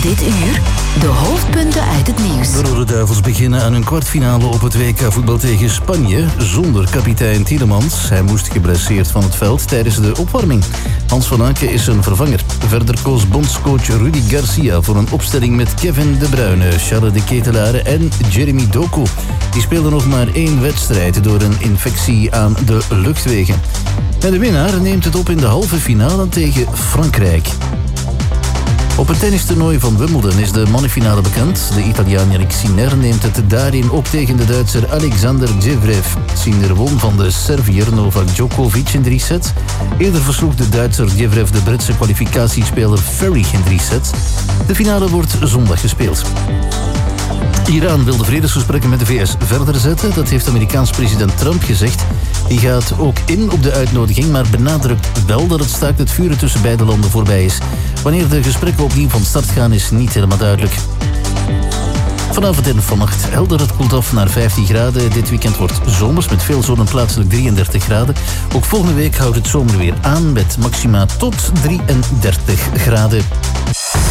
Dit uur de hoofdpunten uit het nieuws. De Rode Duivels beginnen aan hun kwartfinale op het WK voetbal tegen Spanje zonder kapitein Tielemans. Hij moest geblesseerd van het veld tijdens de opwarming. Hans van Aken is zijn vervanger. Verder koos bondscoach Rudy Garcia voor een opstelling met Kevin De Bruyne, Charles de Ketelaere en Jeremy Doku. Die speelden nog maar 1 wedstrijd door een infectie aan de luchtwegen. En de winnaar neemt het op in de halve finale tegen Frankrijk. Op het tennistoernooi van Wimbledon is de mannenfinale bekend. De Italiaan Yannick Sinner neemt het daarin op tegen de Duitser Alexander Zverev. Sinner won van de Serviër Novak Djokovic in 3 sets. Eerder versloeg de Duitser Zverev de Britse kwalificatiespeler Ferry in 3 sets. De finale wordt zondag gespeeld. Iran wil de vredesgesprekken met de VS verder zetten. Dat heeft Amerikaans president Trump gezegd. Die gaat ook in op de uitnodiging, maar benadrukt wel dat het staakt het vuren tussen beide landen voorbij is. Wanneer de gesprekken opnieuw van start gaan is niet helemaal duidelijk. Vanavond en vannacht helder, het koelt af naar 15 graden. Dit weekend wordt zomers met veel zon en plaatselijk 33 graden. Ook volgende week houdt het zomer weer aan met maxima tot 33 graden.